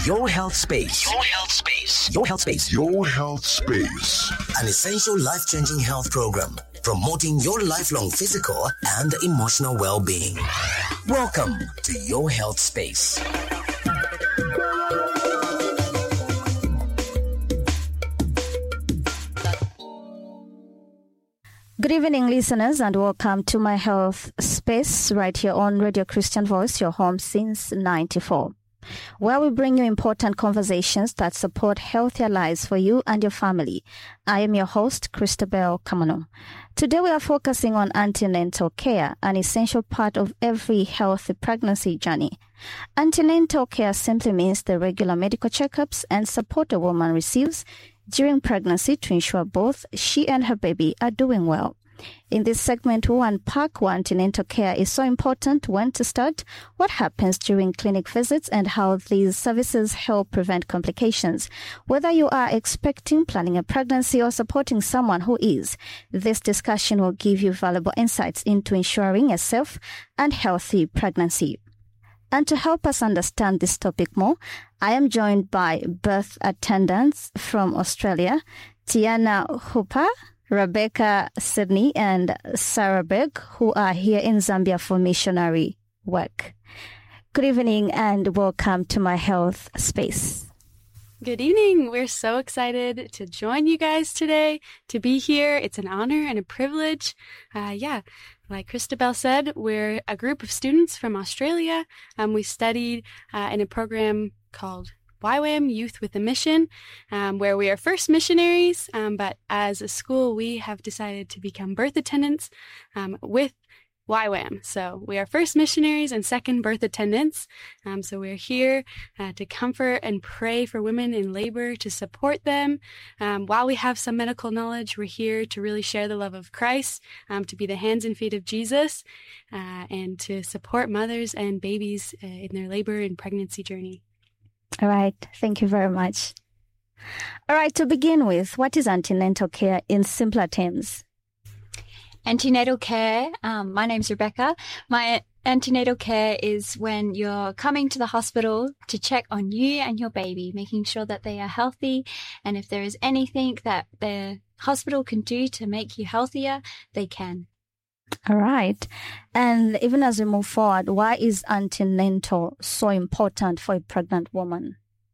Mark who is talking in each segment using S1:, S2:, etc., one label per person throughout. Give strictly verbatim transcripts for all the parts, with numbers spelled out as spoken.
S1: Your Health Space. Your Health Space. Your Health Space. Your Health Space. An essential life-changing health program promoting your lifelong physical and emotional well-being. Welcome to Your Health Space.
S2: Good evening, listeners, and welcome to my health space right here on Radio Christian Voice, your home since ninety-four, where we bring you important conversations that support healthier lives for you and your family. I am your host, Christabel Kamano. Today we are focusing on antenatal care, an essential part of every healthy pregnancy journey. Antenatal care simply means the regular medical checkups and support a woman receives during pregnancy to ensure both she and her baby are doing well. In this segment, we'll unpack why antenatal care is so important, when to start, what happens during clinic visits, and how these services help prevent complications. Whether you are expecting, planning a pregnancy, or supporting someone who is, this discussion will give you valuable insights into ensuring a safe and healthy pregnancy. And to help us understand this topic more, I am joined by birth attendants from Australia, Tiana Hooper, Rebecca Sydney, and Sarah Berg, who are here in Zambia for missionary work. Good evening and welcome to my health space.
S3: Good evening. We're so excited to join you guys today, to be here. It's an honor and a privilege. Uh, yeah. Like Christabel said, we're a group of students from Australia. Um, we studied uh, in a program called Y WAM, Youth with a Mission, um, where we are first missionaries, um, but as a school, we have decided to become birth attendants um, with Y WAM. So we are first missionaries and second birth attendants. Um, so we're here uh, to comfort and pray for women in labor, to support them. Um, while we have some medical knowledge, we're here to really share the love of Christ, um, to be the hands and feet of Jesus, uh, and to support mothers and babies uh, in their labor and pregnancy journey.
S2: All right. Thank you very much. All right. To begin with, what is antenatal care in simpler terms?
S4: Antenatal care, um, my name's Rebecca. My antenatal care is when you're coming to the hospital to check on you and your baby, making sure that they are healthy. And if there is anything that the hospital can do to make you healthier, they can.
S2: All right. And even as we move forward, why is antenatal so important for a pregnant woman?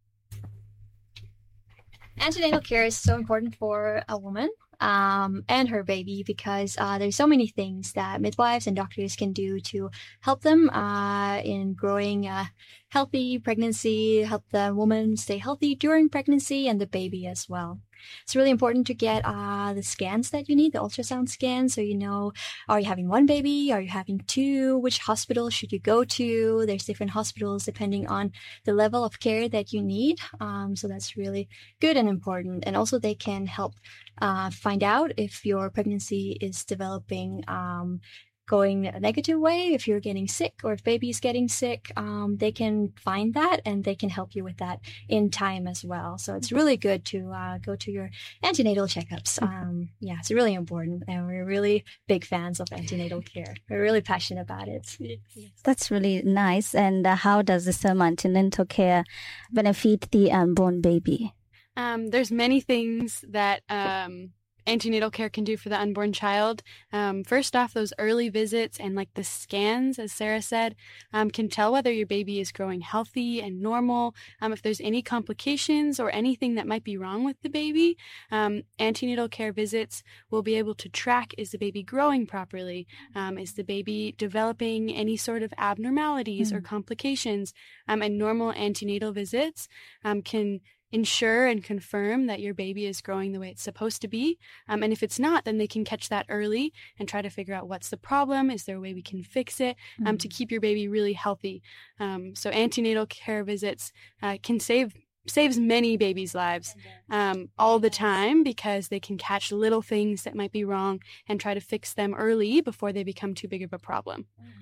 S4: Antenatal care is so important for a woman um, and her baby because uh, there's so many things that midwives and doctors can do to help them uh, in growing a healthy pregnancy, help the woman stay healthy during pregnancy and the baby as well. It's really important to get uh, the scans that you need, the ultrasound scans, so you know, are you having one baby? Are you having two? Which hospital should you go to? There's different hospitals depending on the level of care that you need. Um, so that's really good and important. And also they can help uh, find out if your pregnancy is developing um going a negative way, if you're getting sick or if baby is getting sick, um, they can find that and they can help you with that in time as well. So it's really good to uh, go to your antenatal checkups. Um, yeah, it's really important. And we're really big fans of antenatal care. We're really passionate about it. Yes.
S2: That's really nice. And uh, how does this um, antenatal care benefit the unborn baby?
S3: Um, there's many things that um, antenatal care can do for the unborn child. Um, first off, those early visits and like the scans, as Sarah said, um, can tell whether your baby is growing healthy and normal. Um, if there's any complications or anything that might be wrong with the baby, um, antenatal care visits will be able to track, is the baby growing properly? Um, is the baby developing any sort of abnormalities mm-hmm. or complications? Um, and normal antenatal visits um, can ensure and confirm that your baby is growing the way it's supposed to be. Um, and if it's not, then they can catch that early and try to figure out what's the problem. Is there a way we can fix it um, mm-hmm. to keep your baby really healthy? Um, so antenatal care visits uh, can save saves many babies' lives um, all the time because they can catch little things that might be wrong and try to fix them early before they become too big of a problem. Mm-hmm.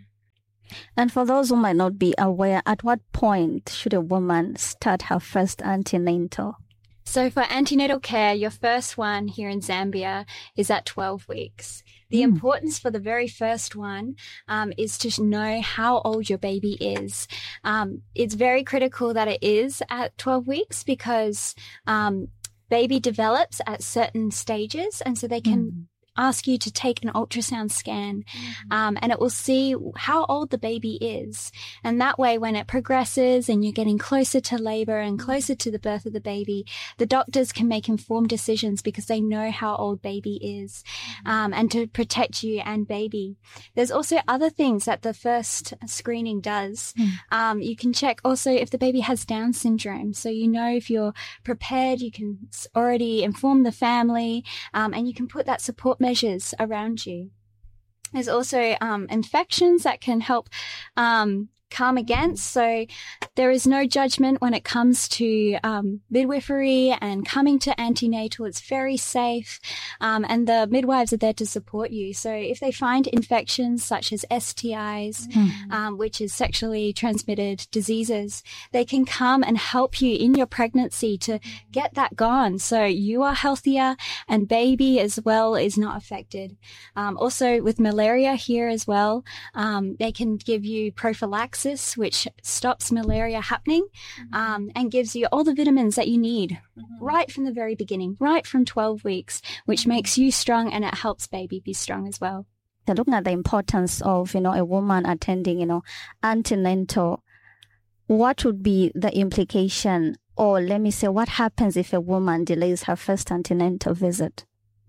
S2: And for those who might not be aware, at what point should a woman start her first antenatal?
S5: So for antenatal care, your first one here in Zambia is at twelve weeks. The mm. importance for the very first one um, is to know how old your baby is. Um, it's very critical that it is at twelve weeks because um, baby develops at certain stages, and so they can mm. ask you to take an ultrasound scan um, and it will see how old the baby is. And that way, when it progresses and you're getting closer to labor and closer to the birth of the baby, the doctors can make informed decisions because they know how old baby is um, and to protect you and baby. There's also other things that the first screening does. Mm. Um, you can check also if the baby has Down syndrome. So you know if you're prepared, you can already inform the family um, and you can put that support measures around you. There's also um, infections that can help um, come against. So there is no judgment when it comes to um, midwifery and coming to antenatal. It's very safe um, and the midwives are there to support you. So if they find infections such as S T Is, mm-hmm. um, which is sexually transmitted diseases, they can come and help you in your pregnancy to get that gone. So you are healthier and baby as well is not affected. Um, also with malaria here as well, um, they can give you prophylaxis, which stops malaria happening mm-hmm. um, and gives you all the vitamins that you need mm-hmm. right from the very beginning, right from twelve weeks, which mm-hmm. makes you strong and it helps baby be strong as well.
S2: So looking at the importance of, you know, a woman attending, you know, antenatal, what would be the implication, or let me say, what happens if a woman delays her first antenatal visit?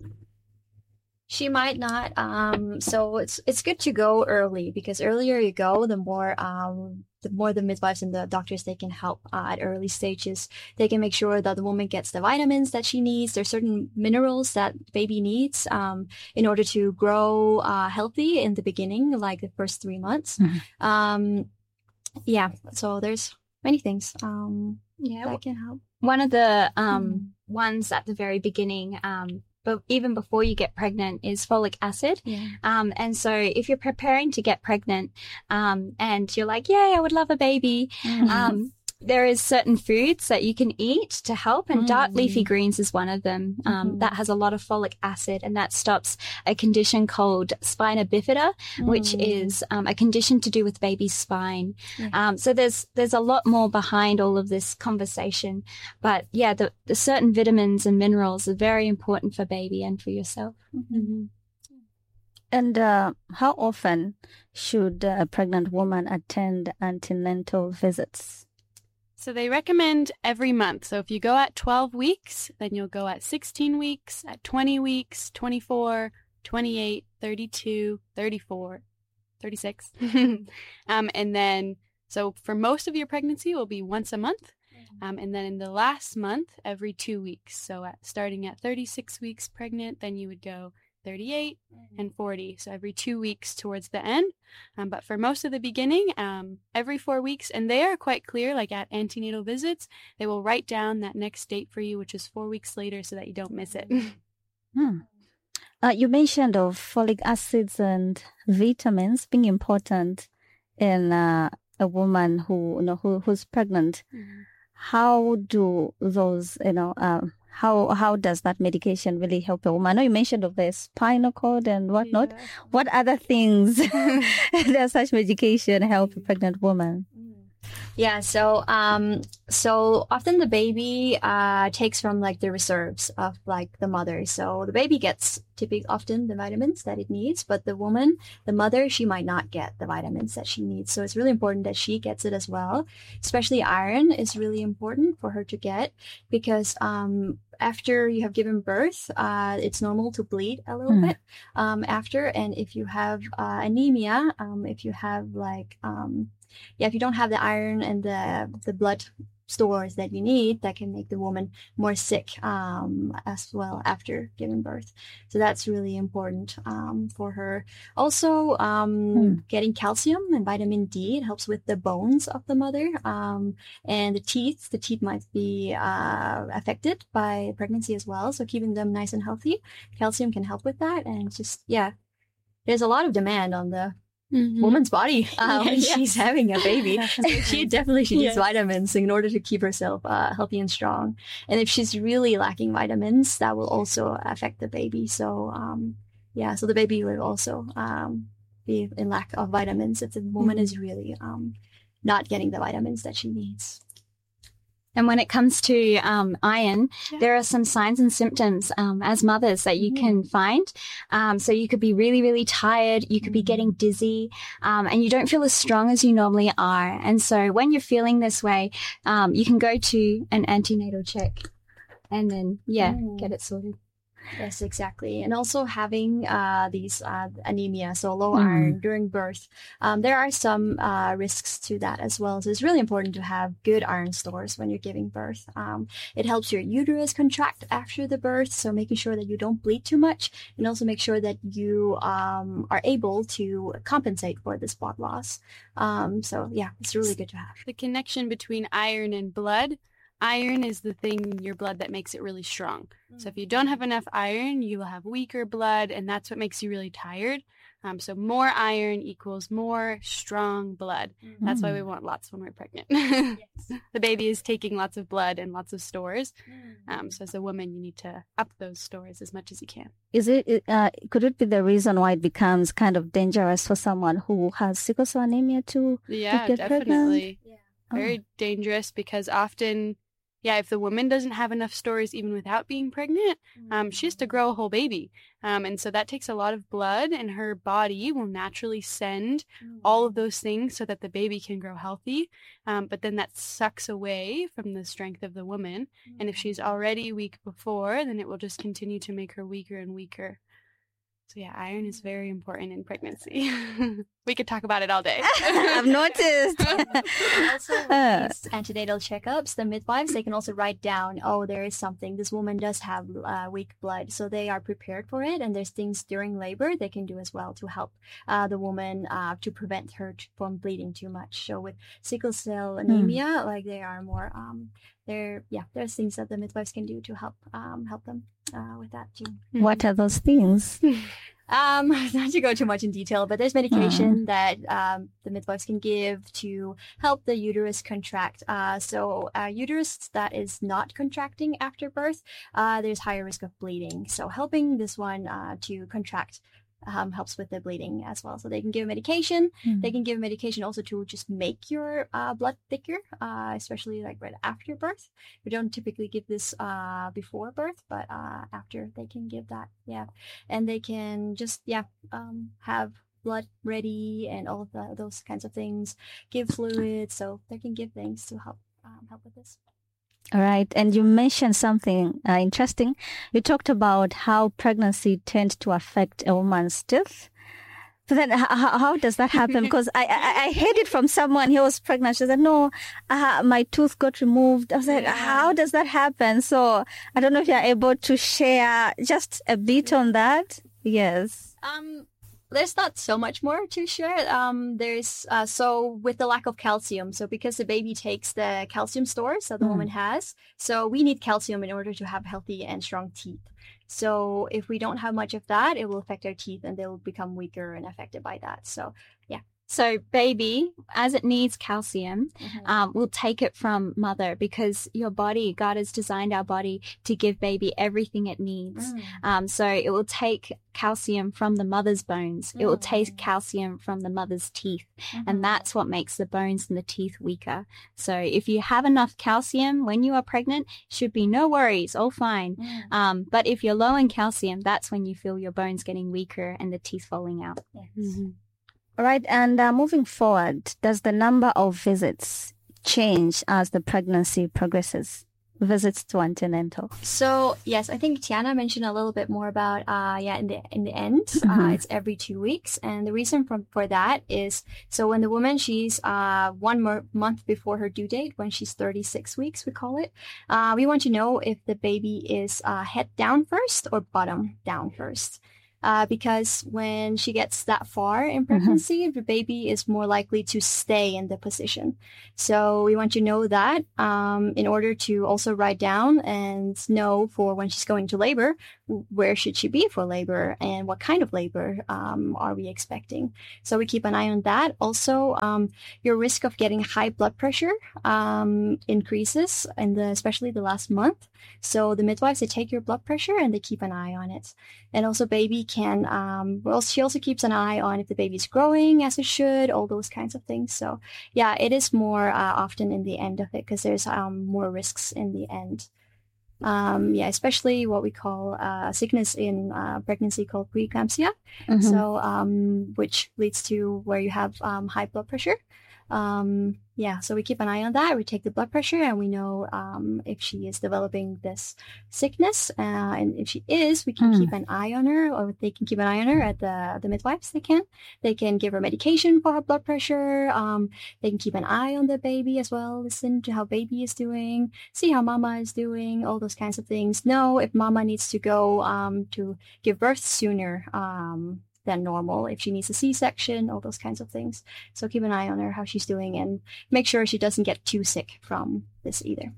S4: She might not. Um, so it's it's good to go early because earlier you go, the more um, the more the midwives and the doctors they can help uh, at early stages. They can make sure that the woman gets the vitamins that she needs. There's certain minerals that baby needs um, in order to grow uh, healthy in the beginning, like the first three months. Mm-hmm. Um, yeah. So there's many things um, yeah, that can help.
S5: One of the um, mm. ones at the very beginning. Um, But even before you get pregnant is folic acid. Yeah. Um, and so if you're preparing to get pregnant, um, and you're like, yay, I would love a baby. Mm-hmm. Um, there is certain foods that you can eat to help, and mm. dark leafy greens is one of them. Um, mm-hmm. That has a lot of folic acid, and that stops a condition called spina bifida, mm. which is um, a condition to do with baby's spine. Yeah. Um, so there's there's a lot more behind all of this conversation. But yeah, the, the certain vitamins and minerals are very important for baby and for yourself. Mm-hmm.
S2: And uh, how often should a pregnant woman attend antenatal visits?
S3: So they recommend every month. So if you go at twelve weeks, then you'll go at sixteen weeks, at twenty weeks, twenty-four, twenty-eight, thirty-two, thirty-four, thirty-six. um, and then, so for most of your pregnancy, it will be once a month. Um, and then in the last month, every two weeks. So at, starting at thirty-six weeks pregnant, then you would go thirty-eight and forty. So every two weeks towards the end. Um, but for most of the beginning, um, every four weeks. And they are quite clear, like at antenatal visits, they will write down that next date for you, which is four weeks later, so that you don't miss it.
S2: hmm. uh, you mentioned of folic acids and vitamins being important in uh, a woman who, you know, who who's pregnant. Mm-hmm. How do those, you know, um, How how does that medication really help a woman? I know you mentioned of the spinal cord and whatnot. Yeah. What other things does such medication help a pregnant woman?
S4: Yeah, so um, so often the baby uh, takes from like the reserves of like the mother. So the baby gets typically often the vitamins that it needs, but the woman, the mother, she might not get the vitamins that she needs. So it's really important that she gets it as well. Especially iron is really important for her to get because um, after you have given birth, uh, it's normal to bleed a little mm. bit um, after. And if you have uh, anemia, um, if you have like um, yeah, if you don't have the iron and the the blood stores that you need, that can make the woman more sick um, as well after giving birth. So that's really important um, for her. Also, um, hmm. getting calcium and vitamin D, it helps with the bones of the mother um, and the teeth. The teeth might be uh, affected by pregnancy as well. So keeping them nice and healthy, calcium can help with that. And just, yeah, there's a lot of demand on the mm-hmm. woman's body uh, when
S5: yes.
S4: she's having a baby. So she definitely she needs yes. vitamins in order to keep herself uh, healthy and strong. And if she's really lacking vitamins, that will also affect the baby. So um, yeah, so the baby will also um, be in lack of vitamins if the woman mm-hmm. is really um, not getting the vitamins that she needs.
S5: And when it comes to um, iron, yeah. there are some signs and symptoms um, as mothers that you mm. can find. Um, so you could be really, really tired. You could be getting dizzy um, and you don't feel as strong as you normally are. And so when you're feeling this way, um, you can go to an antenatal check and then, yeah, mm. get it sorted.
S4: Yes, exactly. And also having uh, these uh, anemia, so low mm. iron during birth, um, there are some uh, risks to that as well. So it's really important to have good iron stores when you're giving birth. Um, it helps your uterus contract after the birth, so making sure that you don't bleed too much, and also make sure that you um, are able to compensate for this blood loss. Um, so yeah, it's really good to have.
S3: The connection between iron and blood. Iron is the thing in your blood that makes it really strong. So if you don't have enough iron, you will have weaker blood, and that's what makes you really tired. Um, so more iron equals more strong blood. Mm-hmm. That's why we want lots when we're pregnant. Yes. The baby is taking lots of blood and lots of stores. Um, so as a woman, you need to up those stores as much as you can.
S2: Is it? Uh, could it be the reason why it becomes kind of dangerous for someone who has sickle cell anemia to,
S3: yeah,
S2: to get
S3: definitely.
S2: pregnant?
S3: Yeah, very oh. dangerous because often... Yeah, if the woman doesn't have enough stores even without being pregnant, um, she has to grow a whole baby. Um, and so that takes a lot of blood, and her body will naturally send all of those things so that the baby can grow healthy. Um, but then that sucks away from the strength of the woman. And if she's already weak before, then it will just continue to make her weaker and weaker. So yeah, iron is very important in pregnancy. We could talk about it all day.
S2: I've noticed.
S4: Also, with these antenatal checkups, the midwives, they can also write down, oh, there is something. This woman does have uh, weak blood. So they are prepared for it. And there's things during labor they can do as well to help uh, the woman uh, to prevent her t- from bleeding too much. So with sickle cell anemia, mm. like they are more, um, there, yeah, there's things that the midwives can do to help um, help them uh, with that too.
S2: What are those things?
S4: Um, not to go too much in detail, but there's medication mm. that um, the midwives can give to help the uterus contract. Uh, so uh, uterus that is not contracting after birth, uh, there's higher risk of bleeding. So helping this one uh, to contract Um, helps with the bleeding as well. So they can give medication. Mm. They can give medication also to just make your uh, blood thicker, uh, especially like right after birth. We don't typically give this uh, before birth, but uh, after they can give that. Yeah. And they can just, yeah, um, have blood ready and all of the, those kinds of things, give fluids. So they can give things to help um, help with this.
S2: All right. And you mentioned something uh, interesting. You talked about how pregnancy tends to affect a woman's teeth. But then how, how does that happen? Because I, I, I heard it from someone. He was pregnant. She said, no, uh, my tooth got removed. I was like, yeah. How does that happen? So I don't know if you're able to share just a bit on that. Yes.
S4: Um. There's not so much more to share. Um, there's uh, so with the lack of calcium, so because the baby takes the calcium stores that the mm. woman has, so we need calcium in order to have healthy and strong teeth. So if we don't have much of that, it will affect our teeth and they will become weaker and affected by that. So yeah.
S5: So baby, as it needs calcium, mm-hmm. um, will take it from mother because your body, God has designed our body to give baby everything it needs. Mm. Um, so it will take calcium from the mother's bones. Mm. It will take calcium from the mother's teeth. Mm-hmm. And that's what makes the bones and the teeth weaker. So if you have enough calcium when you are pregnant, should be no worries, all fine. Mm. Um, but if you're low in calcium, that's when you feel your bones getting weaker and the teeth falling out.
S4: Yes.
S5: Mm-hmm.
S2: All right. And uh, moving forward, does the number of visits change as the pregnancy progresses? Visits to antenatal.
S4: So yes, I think Tiana mentioned a little bit more about uh yeah in the in the end mm-hmm. uh, it's every two weeks, and the reason for for that is so when the woman she's uh one more month before her due date, when she's thirty-six weeks we call it, uh we want to know if the baby is uh head down first or bottom down first. uh, because when she gets that far in pregnancy, mm-hmm. the baby is more likely to stay in the position. So we want you to know that um, in order to also write down and know for when she's going to labor, where should she be for labor and what kind of labor um, are we expecting. So we keep an eye on that. Also, um, your risk of getting high blood pressure um, increases in the, especially the last month. So the midwives, they take your blood pressure and they keep an eye on it. And also baby can, um, well, she also keeps an eye on if the baby's growing as it should, all those kinds of things. So yeah, it is more uh, often in the end of it because there's um, more risks in the end. Um, yeah, especially what we call uh, a sickness in uh, pregnancy called preeclampsia. Mm-hmm. So, um, which leads to where you have um, high blood pressure. Um, yeah, so we keep an eye on that. We take the blood pressure and we know um, if she is developing this sickness. Uh, and if she is, we can mm. keep an eye on her, or they can keep an eye on her at the, the midwives. They can. They can give her medication for her blood pressure. Um, they can keep an eye on the baby as well. Listen to how baby is doing. See how mama is doing. All those kinds of things. Know if mama needs to go um, to give birth sooner. Um, than normal, if she needs a C-section, all those kinds of things. So keep an eye on her, how she's doing, and make sure she doesn't get too sick from this either.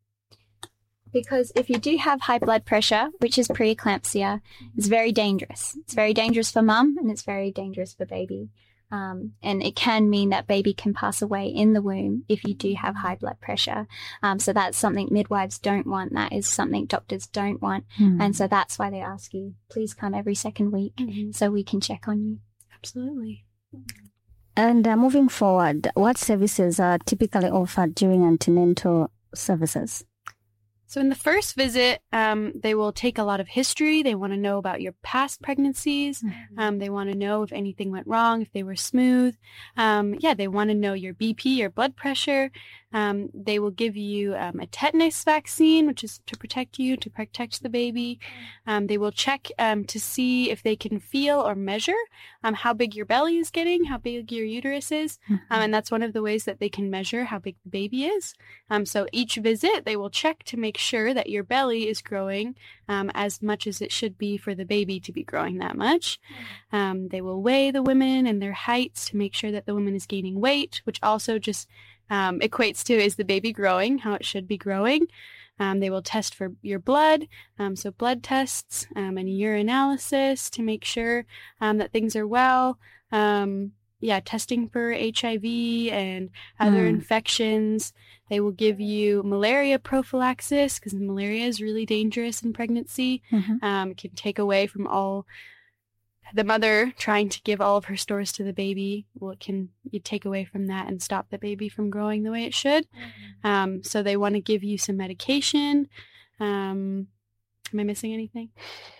S5: Because if you do have high blood pressure, which is preeclampsia, it's very dangerous. It's very dangerous for mum and it's very dangerous for baby. Um, and it can mean that baby can pass away in the womb if you do have high blood pressure. Um, so that's something midwives don't want. That is something doctors don't want. Mm. And so that's why they ask you, please come every second week mm-hmm. so we can check on you.
S3: Absolutely.
S2: And uh, moving forward, what services are typically offered during antenatal services?
S3: So in the first visit, um, they will take a lot of history. They want to know about your past pregnancies. Mm-hmm. Um, they want to know if anything went wrong, if they were smooth. Um, yeah, they want to know your B P, your blood pressure. Um, they will give you um, a tetanus vaccine, which is to protect you, to protect the baby. Um, they will check um, to see if they can feel or measure um, how big your belly is getting, how big your uterus is. Mm-hmm. Um, and that's one of the ways that they can measure how big the baby is. Um, so each visit, they will check to make sure that your belly is growing um, as much as it should be for the baby to be growing that much. Um, they will weigh the women and their heights to make sure that the woman is gaining weight, which also just um, equates to, is the baby growing how it should be growing. Um, they will test for your blood, um, so blood tests um, and urinalysis to make sure um, that things are well. Um, yeah, testing for H I V and other mm. infections. They will give you malaria prophylaxis because malaria is really dangerous in pregnancy. Mm-hmm. Um, it can take away from all the mother trying to give all of her stores to the baby. Well, it can you take away from that and stop the baby from growing the way it should. Mm-hmm. Um, so they want to give you some medication. Um, am I missing anything?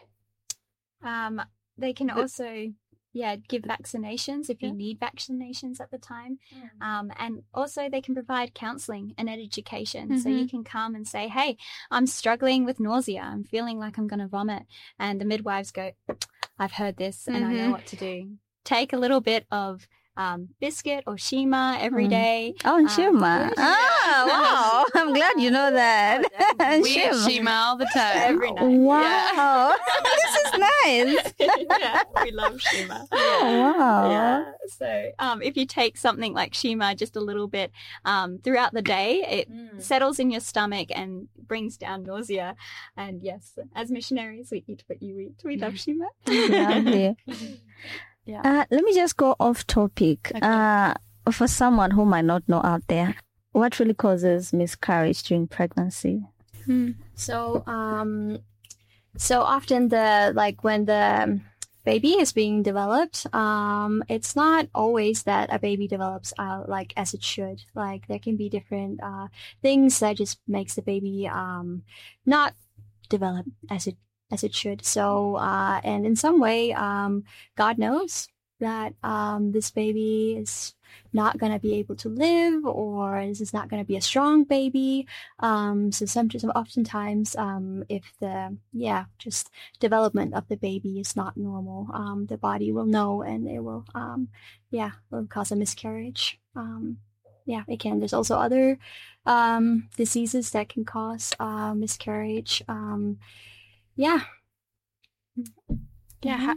S5: Um, they can also... Yeah, give vaccinations if you yeah. need vaccinations at the time. Mm. Um, and also they can provide counselling and education. Mm-hmm. So you can come and say, hey, I'm struggling with nausea. I'm feeling like I'm going to vomit. And the midwives go, I've heard this and mm-hmm. I know what to do. Take a little bit of um, biscuit or Shima every mm. day.
S2: Oh, and Shima. Um, oh, wow. I'm glad you know that.
S3: Oh, we Shima. Eat Shima all the time.
S5: Every night.
S2: Wow. Yeah. This is nice.
S5: Yeah, we love Shima.
S2: Oh, wow.
S5: Yeah. So um, if you take something like Shima just a little bit um, throughout the day, it mm. settles in your stomach and brings down nausea. And yes, as missionaries, we eat what you eat. We love Shima.
S2: Lovely. Yeah. Uh, let me just go off topic. Okay. Uh, for someone who might not know out there, what really causes miscarriage during pregnancy?
S4: Hmm. So, um, so often the like when the baby is being developed, um, it's not always that a baby develops uh, like as it should. Like there can be different uh, things that just makes the baby um, not develop as it as it should. So, uh, and in some way, um, God knows that um, this baby is not going to be able to live, or this is not going to be a strong baby. Um, so sometimes, oftentimes, um, if the, yeah, just development of the baby is not normal, um, the body will know and it will, um, yeah, will cause a miscarriage. Um, yeah, it can. There's also other um, diseases that can cause uh, miscarriage. Um, Yeah.
S3: Yeah. Mm-hmm.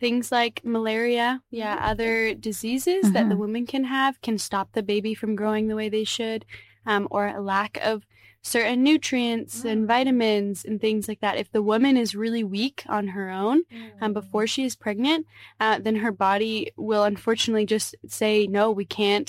S3: things like malaria, yeah, other diseases
S2: Mm-hmm.
S3: that the woman can have can stop the baby from growing the way they should, um, or a lack of certain nutrients mm. and vitamins and things like that. If the woman is really weak on her own mm. um, before she is pregnant, uh, then her body will unfortunately just say, no, we can't